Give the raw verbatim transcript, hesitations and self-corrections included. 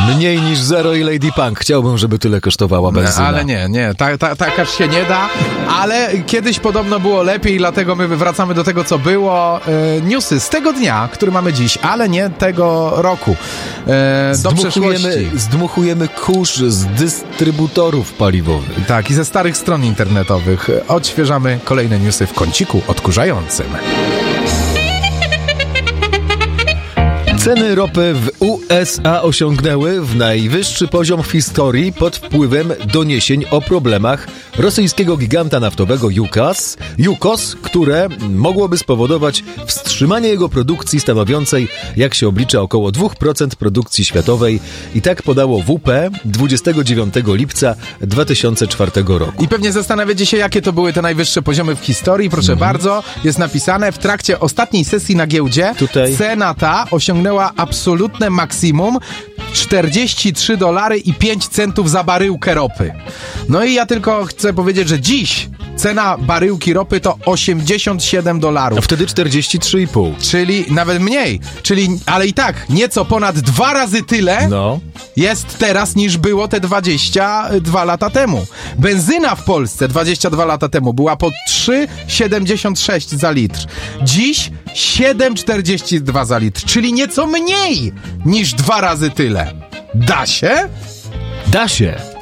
Mniej niż Zero i Lady Punk. Chciałbym, żeby tyle kosztowała benzyna. Ale nie, nie, tak ta, ta, aż się nie da, ale kiedyś podobno było lepiej, dlatego my wracamy do tego, co było. E, newsy z tego dnia, który mamy dziś, ale nie tego roku. E, do przeszłości. Zdmuchujemy kurz z dystrybutorów paliwowych. Tak, i ze starych stron internetowych odświeżamy kolejne newsy w kąciku odkurzającym. Ceny ropy w U S A osiągnęły w najwyższy poziom w historii pod wpływem doniesień o problemach rosyjskiego giganta naftowego Yukos, Yukos, które mogłoby spowodować wstrzymanie jego produkcji stanowiącej, jak się oblicza, około dwa procent produkcji światowej. I tak podało W P dwudziestego dziewiątego lipca dwa tysiące czwartego roku. I pewnie zastanawiacie się, jakie to były te najwyższe poziomy w historii. Proszę mm. bardzo, jest napisane, w trakcie ostatniej sesji na giełdzie Tutaj. cena ta osiągnęła absolutne maksimum czterdzieści trzy dolary i pięć centów za baryłkę ropy. No i ja tylko chcę powiedzieć, że dziś cena baryłki ropy to osiemdziesiąt siedem dolarów. A wtedy czterdzieści trzy i pół. Czyli nawet mniej. Czyli, ale i tak, nieco ponad dwa razy tyle no. jest teraz, niż było te dwadzieścia dwa lata temu. Benzyna w Polsce dwadzieścia dwa lata temu była po trzy siedemdziesiąt sześć za litr. Dziś siedem czterdzieści dwa za litr, czyli nieco mniej niż dwa razy tyle. Da się? Da się.